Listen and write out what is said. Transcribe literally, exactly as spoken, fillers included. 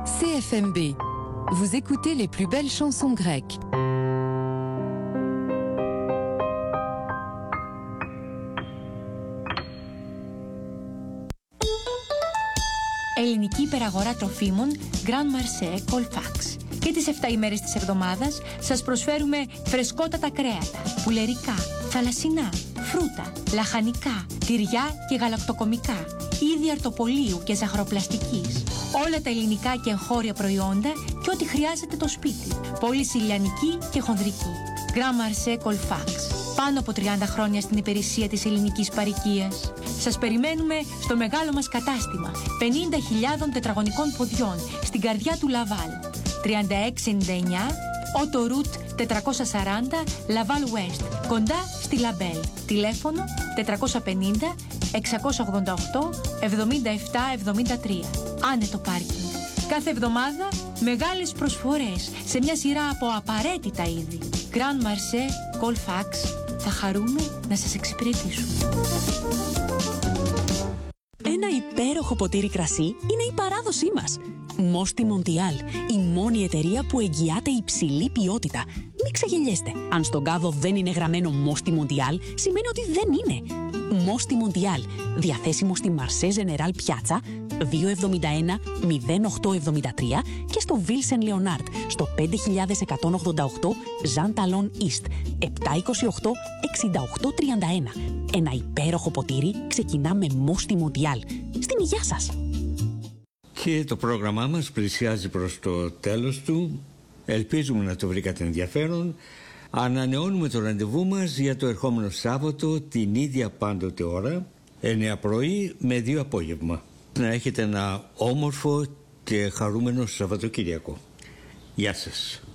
C F M B. Vous écoutez les plus belles chansons grecques. Ελληνική υπεραγορά τροφίμων Grand Marché Colfax. Και τις εφτά ημέρες της εβδομάδας σας προσφέρουμε φρεσκότατα κρέατα, πουλερικά, θαλασσινά, φρούτα, λαχανικά, τυριά και γαλακτοκομικά, είδη αρτοπολίου και ζαχαροπλαστικής, όλα τα ελληνικά και εγχώρια προϊόντα και ό,τι χρειάζεται το σπίτι. Πώληση ηλιανική και χονδρική. Grand Marché Colfax. Πάνω από τριάντα χρόνια στην υπηρεσία της ελληνικής παροικίας. Σας περιμένουμε στο μεγάλο μας κατάστημα πενήντα χιλιάδων τετραγωνικών ποδιών στην καρδιά του Λαβάλ. τριάντα έξι ενενήντα εννιά Autoroute τετρακόσια σαράντα Laval West, κοντά στη Λαμπέλ. Τηλέφωνο τετρακόσια πενήντα εξακόσια ογδόντα οκτώ εβδομήντα επτά εβδομήντα τρία. Άνετο πάρκινγκ. Κάθε εβδομάδα μεγάλες προσφορές σε μια σειρά από απαραίτητα είδη. Grand Marché Colfax. Θα χαρούμε να σας εξυπηρετήσουμε. Ένα υπέροχο ποτήρι κρασί είναι η παράδοσή μας. Μόστι Μοντιάλ, η μόνη εταιρεία που εγγυάται υψηλή ποιότητα. Μην ξεγελιέστε. Αν στον κάδο δεν είναι γραμμένο Μόστι Μοντιάλ, σημαίνει ότι δεν είναι. Μόστι Μοντιάλ, διαθέσιμο στη Marché General Piazza δύο εβδομήντα ένα μηδέν οκτώ εβδομήντα τρία και στο Wilson Leonard στο πέντε χιλιάδες εκατόν ογδόντα οκτώ Jean Talon East επτακόσια είκοσι οκτώ εξήντα οκτώ τριάντα ένα. Ένα υπέροχο ποτήρι ξεκινά με Μόστι Μοντιάλ. Στην υγειά σας! Και το πρόγραμμά μας πλησιάζει προς το τέλος του. Ελπίζουμε να το βρήκατε ενδιαφέρον. Ανανεώνουμε το ραντεβού μας για το ερχόμενο Σάββατο την ίδια πάντοτε ώρα, εννιά πρωί με δύο απόγευμα. Να έχετε ένα όμορφο και χαρούμενο Σαββατοκυριακό. Γεια σας.